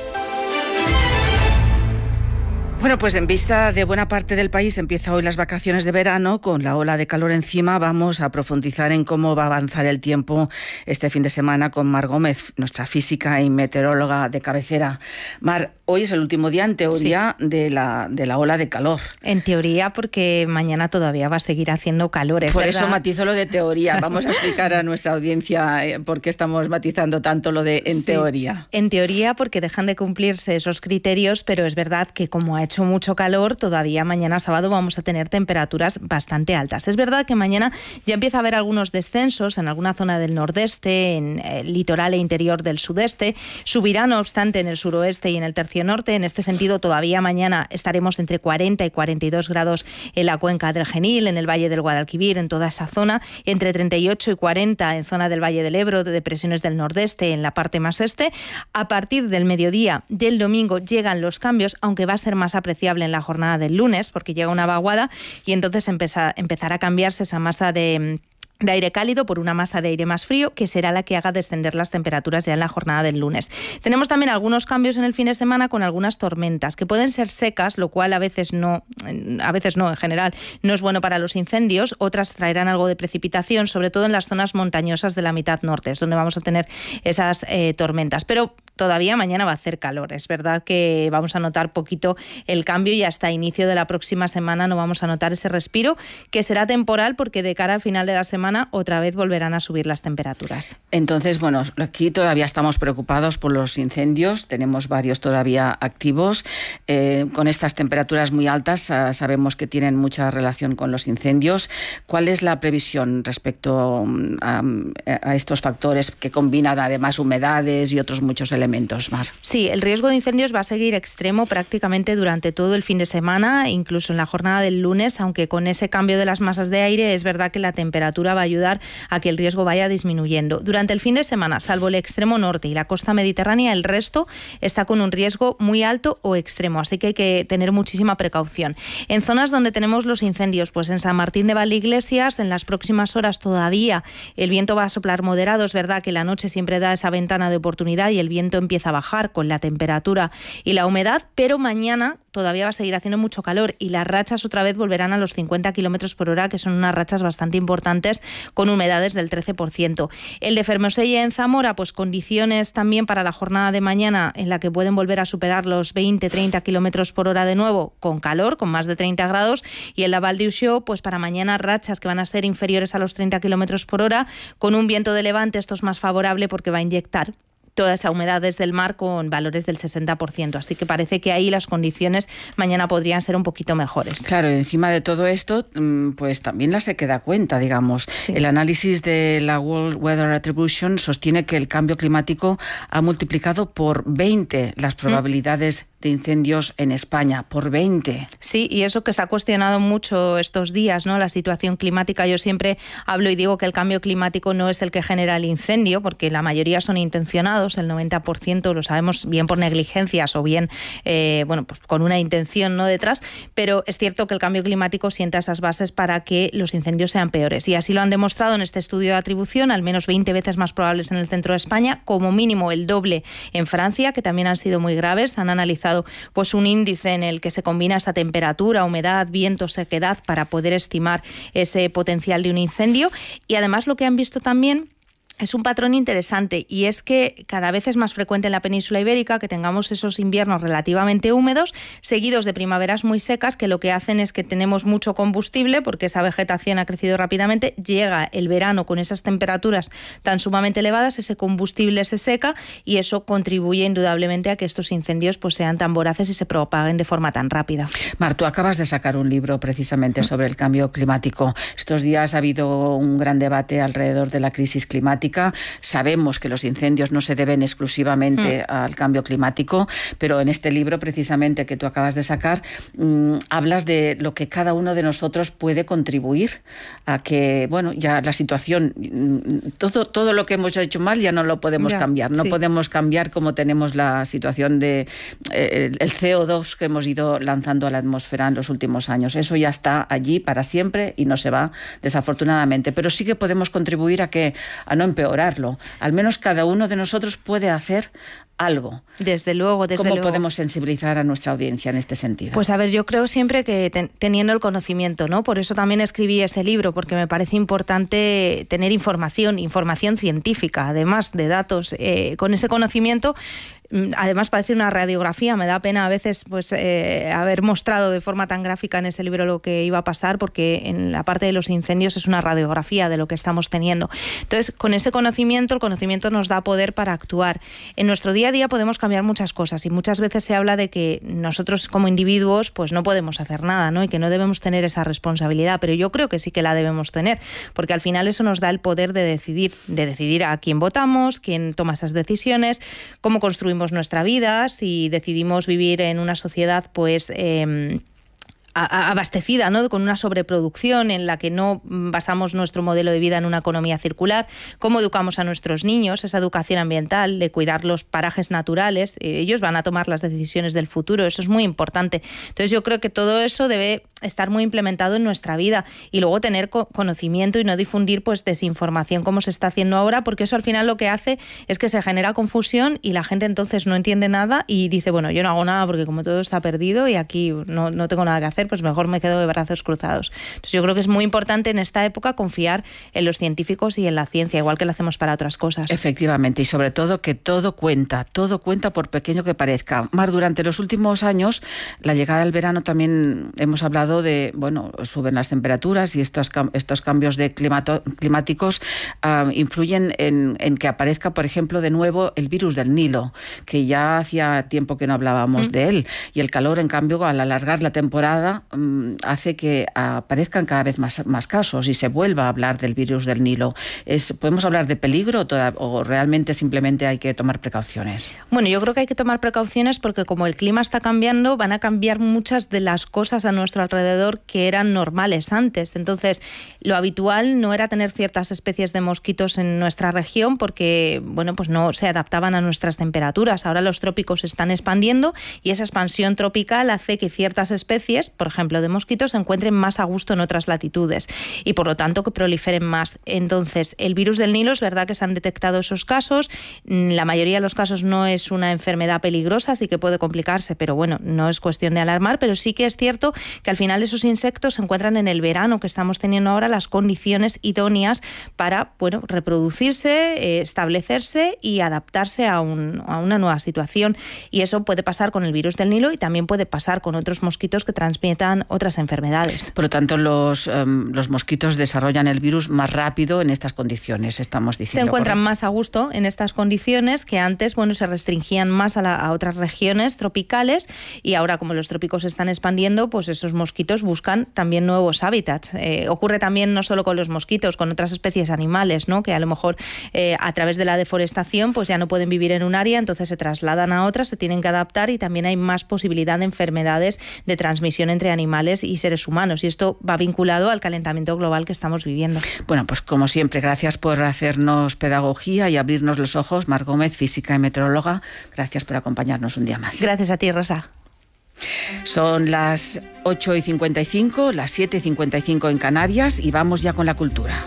Bueno, pues en vista de buena parte del país empieza hoy las vacaciones de verano. Con la ola de calor encima vamos a profundizar en cómo va a avanzar el tiempo este fin de semana con Mar Gómez, nuestra física y meteoróloga de cabecera. Mar, hoy es el último día, en teoría, de la ola de calor. En teoría, porque mañana todavía va a seguir haciendo calor, ¿es Por verdad? eso matizo lo de teoría. Vamos a explicar a nuestra audiencia por qué estamos matizando tanto lo de en teoría. En teoría, porque dejan de cumplirse esos criterios, pero es verdad que como ha hecho mucho calor, todavía mañana sábado vamos a tener temperaturas bastante altas. Es verdad que mañana ya empieza a haber algunos descensos en alguna zona del nordeste, en el litoral e interior del sudeste. Subirá, no obstante, en el suroeste y en el tercio norte. En este sentido, todavía mañana estaremos entre 40 y 42 grados en la cuenca del Genil, en el valle del Guadalquivir, en toda esa zona, entre 38 y 40 en zona del Valle del Ebro, de depresiones del nordeste, en la parte más este. A partir del mediodía del domingo llegan los cambios, aunque va a ser más apreciable en la jornada del lunes, porque llega una vaguada y entonces empezará a cambiarse esa masa de aire cálido por una masa de aire más frío, que será la que haga descender las temperaturas ya en la jornada del lunes. Tenemos también algunos cambios en el fin de semana con algunas tormentas que pueden ser secas, lo cual a veces no, en general, no es bueno para los incendios. Otras traerán algo de precipitación, sobre todo en las zonas montañosas de la mitad norte, es donde vamos a tener esas tormentas. Pero todavía mañana va a hacer calor. Es verdad que vamos a notar poquito el cambio y hasta inicio de la próxima semana no vamos a notar ese respiro, que será temporal, porque de cara al final de la semana otra vez volverán a subir las temperaturas. Entonces, bueno, aquí todavía estamos preocupados por los incendios, tenemos varios todavía activos. Con estas temperaturas muy altas sabemos que tienen mucha relación con los incendios. ¿Cuál es la previsión respecto a estos factores que combinan además humedades y otros muchos elementos, Mar? Sí, el riesgo de incendios va a seguir extremo prácticamente durante todo el fin de semana, incluso en la jornada del lunes, aunque con ese cambio de las masas de aire es verdad que la temperatura va a ayudar a que el riesgo vaya disminuyendo. Durante el fin de semana, salvo el extremo norte y la costa mediterránea, el resto está con un riesgo muy alto o extremo, así que hay que tener muchísima precaución. En zonas donde tenemos los incendios, pues en San Martín de Valdeiglesias, en las próximas horas todavía el viento va a soplar moderado. Es verdad que la noche siempre da esa ventana de oportunidad y el viento empieza a bajar con la temperatura y la humedad, pero mañana todavía va a seguir haciendo mucho calor y las rachas otra vez volverán a los 50 km por hora, que son unas rachas bastante importantes, con humedades del 13%. El de Fermoselle en Zamora, pues condiciones también para la jornada de mañana en la que pueden volver a superar los 20-30 km por hora de nuevo, con calor, con más de 30 grados, y en la Val d'Uixó, pues para mañana rachas que van a ser inferiores a los 30 km por hora, con un viento de levante. Esto es más favorable porque va a inyectar toda esa humedad desde el mar con valores del 60%. Así que parece que ahí las condiciones mañana podrían ser un poquito mejores. Claro, y encima de todo esto, pues también la SEC da cuenta, digamos. Sí. El análisis de la World Weather Attribution sostiene que el cambio climático ha multiplicado por 20 las probabilidades de incendios en España, por 20. Sí, y eso que se ha cuestionado mucho estos días, ¿no? La situación climática. Yo siempre hablo y digo que el cambio climático no es el que genera el incendio, porque la mayoría son intencionados, el 90% lo sabemos bien por negligencias o bien pues con una intención, ¿no?, detrás, pero es cierto que el cambio climático sienta esas bases para que los incendios sean peores. Y así lo han demostrado en este estudio de atribución, al menos 20 veces más probables en el centro de España, como mínimo el doble en Francia, que también han sido muy graves. Han analizado pues un índice en el que se combina esa temperatura, humedad, viento, sequedad para poder estimar ese potencial de un incendio. Y además lo que han visto también es un patrón interesante, y es que cada vez es más frecuente en la península ibérica que tengamos esos inviernos relativamente húmedos, seguidos de primaveras muy secas, que lo que hacen es que tenemos mucho combustible, porque esa vegetación ha crecido rápidamente, llega el verano con esas temperaturas tan sumamente elevadas, ese combustible se seca, y eso contribuye indudablemente a que estos incendios pues sean tan voraces y se propaguen de forma tan rápida. Mar, tú acabas de sacar un libro precisamente sobre el cambio climático. Estos días ha habido un gran debate alrededor de la crisis climática. Sabemos que los incendios no se deben exclusivamente al cambio climático, pero en este libro precisamente que tú acabas de sacar hablas de lo que cada uno de nosotros puede contribuir a que, bueno, ya la situación, todo lo que hemos hecho mal ya no lo podemos cambiar. No podemos cambiar como tenemos la situación de el CO2 que hemos ido lanzando a la atmósfera en los últimos años. Eso ya está allí para siempre y no se va, desafortunadamente. Pero sí que podemos contribuir a no empeorarlo. Al menos cada uno de nosotros puede hacer algo. Desde luego, ¿Cómo podemos sensibilizar a nuestra audiencia en este sentido? Pues a ver, yo creo siempre que teniendo el conocimiento, ¿no? Por eso también escribí este libro, porque me parece importante tener información científica, además de datos. Con ese conocimiento, además parece una radiografía. Me da pena a veces pues haber mostrado de forma tan gráfica en ese libro lo que iba a pasar, porque en la parte de los incendios es una radiografía de lo que estamos teniendo. Entonces, con ese conocimiento, el conocimiento nos da poder para actuar. En nuestro día a día podemos cambiar muchas cosas, y muchas veces se habla de que nosotros como individuos pues no podemos hacer nada, ¿no? Y que no debemos tener esa responsabilidad, pero yo creo que sí que la debemos tener, porque al final eso nos da el poder de decidir a quién votamos, quién toma esas decisiones, cómo construimos nuestra vida, si decidimos vivir en una sociedad pues abastecida, ¿no?, con una sobreproducción en la que no basamos nuestro modelo de vida en una economía circular, cómo educamos a nuestros niños, esa educación ambiental, de cuidar los parajes naturales. Ellos van a tomar las decisiones del futuro, eso es muy importante. Entonces yo creo que todo eso debe estar muy implementado en nuestra vida, y luego tener conocimiento y no difundir pues desinformación como se está haciendo ahora, porque eso al final lo que hace es que se genera confusión y la gente entonces no entiende nada y dice, bueno, yo no hago nada porque como todo está perdido y aquí no tengo nada que hacer, pues mejor me quedo de brazos cruzados. Entonces yo creo que es muy importante en esta época confiar en los científicos y en la ciencia, igual que lo hacemos para otras cosas. Efectivamente, y sobre todo que todo cuenta por pequeño que parezca. Mar, durante los últimos años, la llegada del verano también hemos hablado de, bueno, suben las temperaturas y estos cambios climáticos influyen en que aparezca, por ejemplo, de nuevo el virus del Nilo, que ya hacía tiempo que no hablábamos de él, y el calor, en cambio, al alargar la temporada, hace que aparezcan cada vez más casos y se vuelva a hablar del virus del Nilo. ¿Podemos hablar de peligro o realmente simplemente hay que tomar precauciones? Bueno, yo creo que hay que tomar precauciones porque como el clima está cambiando, van a cambiar muchas de las cosas a nuestro alrededor que eran normales antes. Entonces, lo habitual no era tener ciertas especies de mosquitos en nuestra región porque, bueno, pues no se adaptaban a nuestras temperaturas. Ahora los trópicos se están expandiendo y esa expansión tropical hace que ciertas especies, por ejemplo, de mosquitos, se encuentren más a gusto en otras latitudes y, por lo tanto, que proliferen más. Entonces, el virus del Nilo, es verdad que se han detectado esos casos. La mayoría de los casos no es una enfermedad peligrosa, sí que puede complicarse, pero bueno, no es cuestión de alarmar, pero sí que es cierto que al final esos insectos se encuentran en el verano que estamos teniendo ahora las condiciones idóneas para, bueno, reproducirse, establecerse y adaptarse a una nueva situación. Y eso puede pasar con el virus del Nilo y también puede pasar con otros mosquitos que transmiten transmitan otras enfermedades. Por lo tanto, los mosquitos desarrollan el virus más rápido en estas condiciones, estamos diciendo. Se encuentran ¿correcto? más a gusto en estas condiciones que antes, se restringían más a otras regiones tropicales, y ahora, como los trópicos se están expandiendo, pues esos mosquitos buscan también nuevos hábitats. Ocurre también no solo con los mosquitos, con otras especies animales, ¿no? Que a lo mejor a través de la deforestación pues ya no pueden vivir en un área, entonces se trasladan a otras, se tienen que adaptar, y también hay más posibilidad de enfermedades de transmisión entre animales y seres humanos, y esto va vinculado al calentamiento global que estamos viviendo. Bueno, pues como siempre, gracias por hacernos pedagogía y abrirnos los ojos. Mar Gómez, física y meteoróloga, gracias por acompañarnos un día más. Gracias a ti, Rosa. Son las 8:55, las 7:55 en Canarias, y vamos ya con la cultura.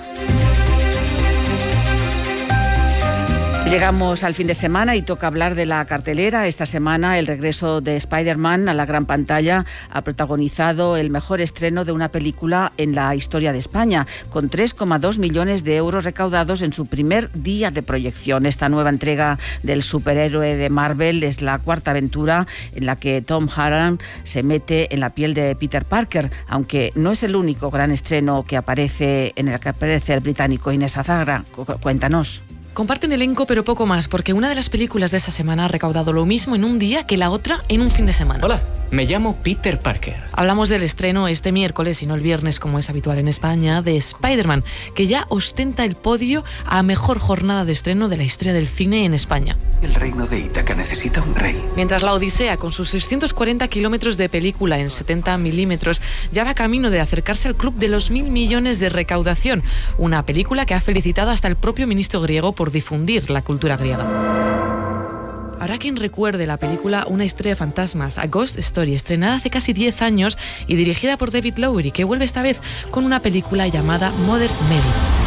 Llegamos al fin de semana y toca hablar de la cartelera. Esta semana el regreso de Spider-Man a la gran pantalla ha protagonizado el mejor estreno de una película en la historia de España, con 3,2 millones de euros recaudados en su primer día de proyección. Esta nueva entrega del superhéroe de Marvel es la cuarta aventura en la que Tom Holland se mete en la piel de Peter Parker, aunque no es el único gran estreno que aparece en el que aparece el británico. Inés Azagra, cuéntanos. Comparten elenco, pero poco más, porque una de las películas de esta semana ha recaudado lo mismo en un día que la otra en un fin de semana. Hola, me llamo Peter Parker. Hablamos del estreno este miércoles, y no el viernes como es habitual en España, de Spider-Man, que ya ostenta el podio a mejor jornada de estreno de la historia del cine en España. El reino de Ítaca necesita un rey. Mientras La Odisea, con sus 640 kilómetros de película en 70 milímetros, ya va camino de acercarse al club de los 1.000 millones de recaudación, una película que ha felicitado hasta el propio ministro griego por difundir la cultura griega. Habrá quien recuerde la película Una historia de fantasmas, A Ghost Story, estrenada hace casi 10 años y dirigida por David Lowery, que vuelve esta vez con una película llamada Mother Mary.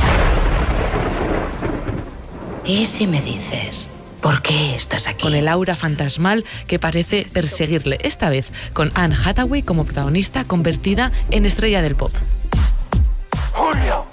¿Y si me dices por qué estás aquí? Con el aura fantasmal que parece perseguirle, esta vez con Anne Hathaway como protagonista, convertida en estrella del pop. ¡Julio!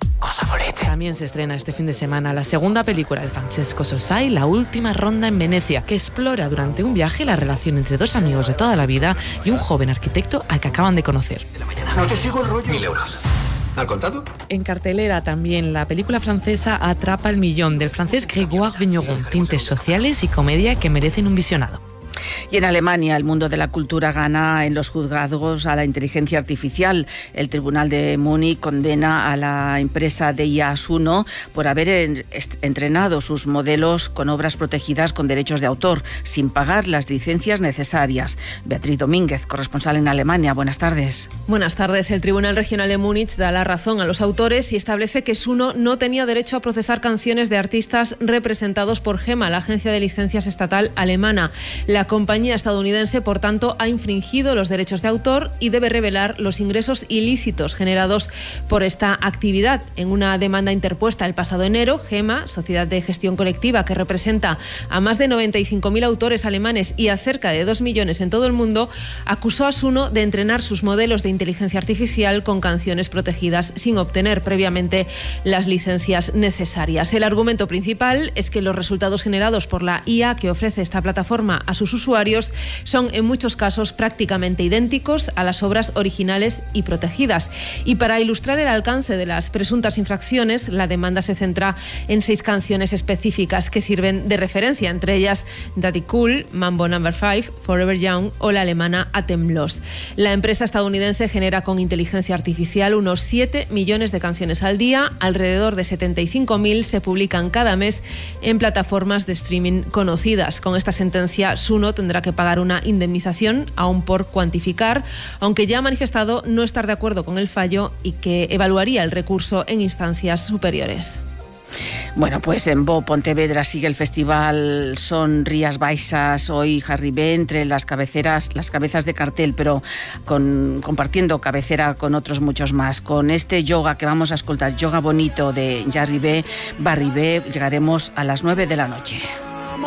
También se estrena este fin de semana la segunda película de Francesco Sossai, La última ronda en Venecia, que explora durante un viaje la relación entre dos amigos de toda la vida y un joven arquitecto al que acaban de conocer. No te sigo el rollo. 1.000 euros. ¿Al contado? En cartelera también la película francesa Atrapa el millón, del francés Grégoire Vigneron, tintes sociales y comedia que merecen un visionado. Y en Alemania, el mundo de la cultura gana en los juzgados a la inteligencia artificial. El Tribunal de Múnich condena a la empresa de IA Suno por haber entrenado sus modelos con obras protegidas con derechos de autor, sin pagar las licencias necesarias. Beatriz Domínguez, corresponsal en Alemania. Buenas tardes. Buenas tardes. El Tribunal Regional de Múnich da la razón a los autores y establece que Suno no tenía derecho a procesar canciones de artistas representados por GEMA, la agencia de licencias estatal alemana. La compañía estadounidense, por tanto, ha infringido los derechos de autor y debe revelar los ingresos ilícitos generados por esta actividad. En una demanda interpuesta el pasado enero, GEMA, sociedad de gestión colectiva que representa a más de 95.000 autores alemanes y a cerca de 2 millones en todo el mundo, acusó a Suno de entrenar sus modelos de inteligencia artificial con canciones protegidas sin obtener previamente las licencias necesarias. El argumento principal es que los resultados generados por la IA que ofrece esta plataforma a sus usuarios son en muchos casos prácticamente idénticos a las obras originales y protegidas. Y para ilustrar el alcance de las presuntas infracciones, la demanda se centra en 6 canciones específicas que sirven de referencia, entre ellas Daddy Cool, Mambo No. 5, Forever Young o la alemana Atemlos. La empresa estadounidense genera con inteligencia artificial unos 7 millones de canciones al día, alrededor de 75.000 se publican cada mes en plataformas de streaming conocidas. Con esta sentencia, Suno tendrá que pagar una indemnización aún por cuantificar, aunque ya ha manifestado no estar de acuerdo con el fallo y que evaluaría el recurso en instancias superiores. Bueno, pues en Bo Pontevedra sigue el festival Son Rías Baixas. Hoy Jarribé entre las cabezas de cartel, pero compartiendo cabecera con otros muchos más. Con este yoga que vamos a escoltar, Yoga Bonito de Jarribé, Barribé, llegaremos a las 9 de la noche.